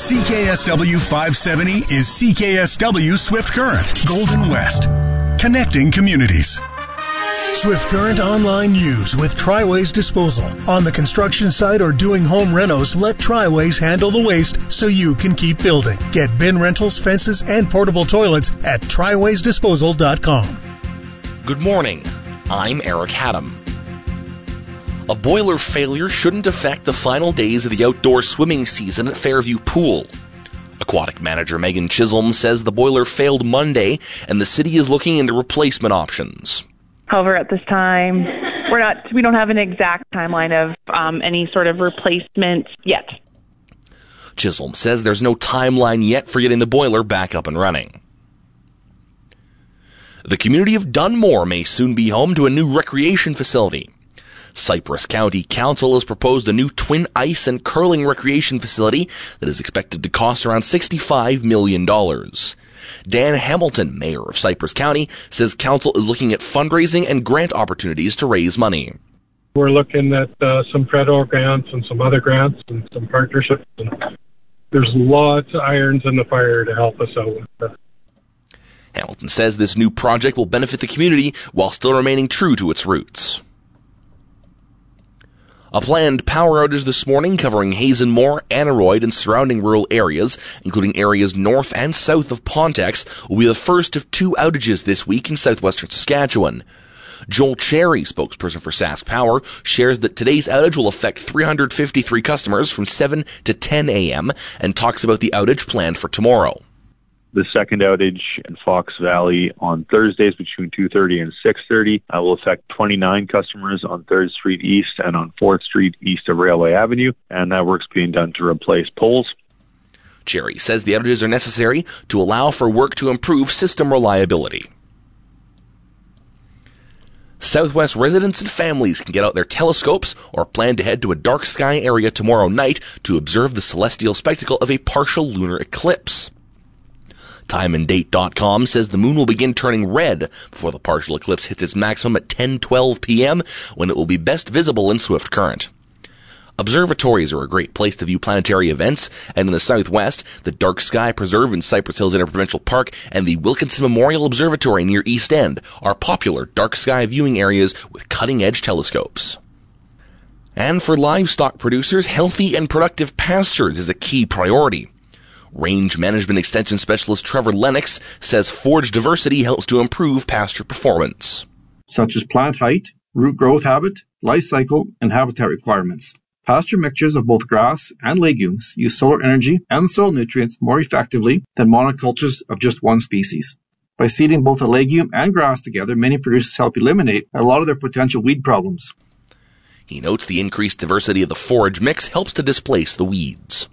CKSW 570 is CKSW Swift Current, Golden West, connecting communities. Swift Current Online News with Triways Disposal. On the construction site or doing home renos, let Triways handle the waste so you can keep building. Get bin rentals, fences, and portable toilets at triwaysdisposal.com. Good morning. I'm Eric Haddam. A boiler failure shouldn't affect the final days of the outdoor swimming season at Fairview Pool. Aquatic manager Megan Chisholm says the boiler failed Monday and the city is looking into replacement options. However, at this time, we don't have an exact timeline of any sort of replacement yet. Chisholm says there's no timeline yet for getting the boiler back up and running. The community of Dunmore may soon be home to a new recreation facility. Cypress County Council has proposed a new twin ice and curling recreation facility that is expected to cost around $65 million. Dan Hamilton, mayor of Cypress County, says council is looking at fundraising and grant opportunities to raise money. We're looking at some federal grants and some other grants and some partnerships. And there's lots of irons in the fire to help us out with that. Hamilton says this new project will benefit the community while still remaining true to its roots. A planned power outage this morning covering Hazenmore, Aneroid, and surrounding rural areas, including areas north and south of Pontex, will be the first of 2 outages this week in southwestern Saskatchewan. Joel Cherry, spokesperson for Sask Power, shares that today's outage will affect 353 customers from 7 to 10 a.m. and talks about the outage planned for tomorrow. The second outage in Fox Valley on Thursdays between 2:30 and 6:30 will affect 29 customers on 3rd Street East and on 4th Street east of Railway Avenue, and that work's being done to replace poles. Cherry says the outages are necessary to allow for work to improve system reliability. Southwest residents and families can get out their telescopes or plan to head to a dark sky area tomorrow night to observe the celestial spectacle of a partial lunar eclipse. TimeAndDate.com says the moon will begin turning red before the partial eclipse hits its maximum at 10:12 p.m. when it will be best visible in Swift Current. Observatories are a great place to view planetary events, and in the southwest, the Dark Sky Preserve in Cypress Hills Interprovincial Park and the Wilkinson Memorial Observatory near East End are popular dark sky viewing areas with cutting-edge telescopes. And for livestock producers, healthy and productive pastures is a key priority. Range Management Extension Specialist Trevor Lennox says forage diversity helps to improve pasture performance, such as plant height, root growth habit, life cycle, and habitat requirements. Pasture mixtures of both grass and legumes use solar energy and soil nutrients more effectively than monocultures of just one species. By seeding both a legume and grass together, many producers help eliminate a lot of their potential weed problems. He notes the increased diversity of the forage mix helps to displace the weeds.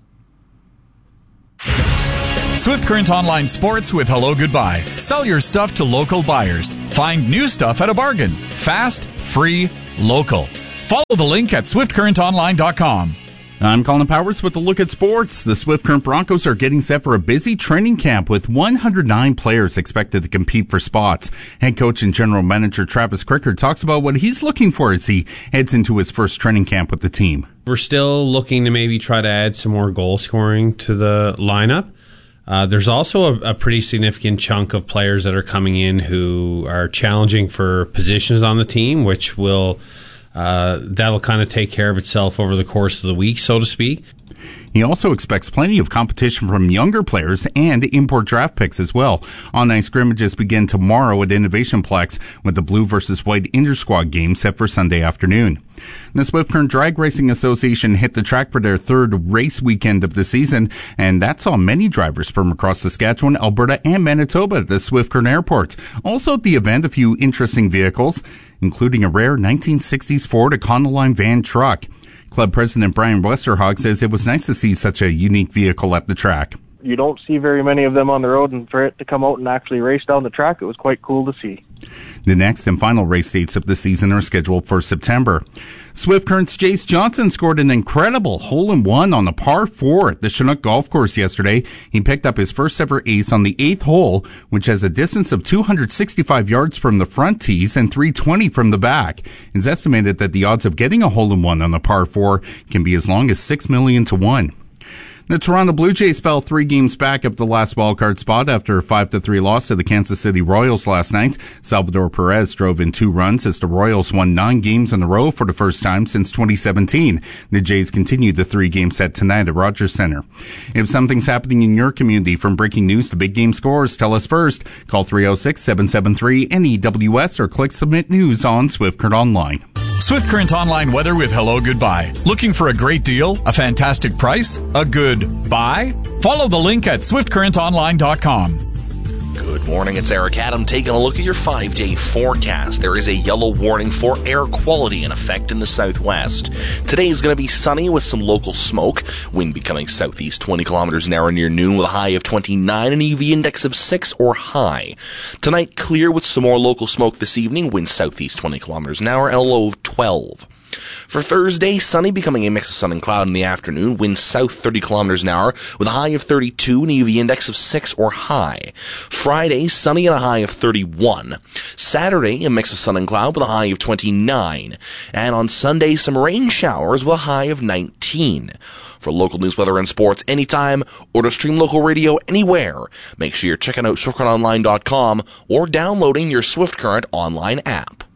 Swift Current Online Sports with Hello Goodbye. Sell your stuff to local buyers. Find new stuff at a bargain. Fast, free, local. Follow the link at swiftcurrentonline.com. I'm Colin Powers with a look at sports. The Swift Current Broncos are getting set for a busy training camp with 109 players expected to compete for spots. Head coach and general manager Travis Cricker talks about what he's looking for as he heads into his first training camp with the team. We're still looking to maybe try to add some more goal scoring to the lineup. There's also a pretty significant chunk of players that are coming in who are challenging for positions on the team, which will that'll kind of take care of itself over the course of the week, so to speak. He also expects plenty of competition from younger players and import draft picks as well. On-ice scrimmages begin tomorrow at Innovationplex with the Blue versus White Intersquad game set for Sunday afternoon. The Swift Current Drag Racing Association hit the track for their third race weekend of the season, and that saw many drivers from across Saskatchewan, Alberta, and Manitoba at the Swift Current Airport. Also at the event, a few interesting vehicles, including a rare 1960s Ford Econoline van truck. Club President Brian Westerhog says it was nice to see such a unique vehicle at the track. You don't see very many of them on the road, and for it to come out and actually race down the track, it was quite cool to see. The next and final race dates of the season are scheduled for September. Swift Current's Jace Johnson scored an incredible hole-in-one on the par 4 at the Chinook Golf Course yesterday. He picked up his first ever ace on the 8th hole, which has a distance of 265 yards from the front tees and 320 from the back. It's estimated that the odds of getting a hole-in-one on the par 4 can be as long as 6 million to 1. The Toronto Blue Jays fell 3 games back of the last wildcard spot after a 5-3 loss to the Kansas City Royals last night. Salvador Perez drove in 2 runs as the Royals won 9 games in a row for the first time since 2017. The Jays continued the 3-game set tonight at Rogers Center. If something's happening in your community, from breaking news to big game scores, tell us first. Call 306-773-NEWS or click Submit News on Swift Current Online. Swift Current Online weather with Hello Goodbye. Looking for a great deal? A fantastic price? A good buy? Follow the link at swiftcurrentonline.com. Good morning, it's Eric Adam taking a look at your 5-day forecast. There is a yellow warning for air quality in effect in the southwest. Today is going to be sunny with some local smoke. Wind becoming southeast 20 kilometers an hour near noon with a high of 29 and UV index of 6 or high. Tonight, clear with some more local smoke this evening. Wind southeast 20 kilometers an hour and a low of 12. For Thursday, sunny, becoming a mix of sun and cloud in the afternoon. Wind south 30 kilometers an hour with a high of 32 and a UV index of 6 or high. Friday, sunny and a high of 31. Saturday, a mix of sun and cloud with a high of 29. And on Sunday, some rain showers with a high of 19. For local news, weather, and sports anytime, or to stream local radio anywhere, make sure you're checking out SwiftCurrentOnline.com or downloading your Swift Current online app.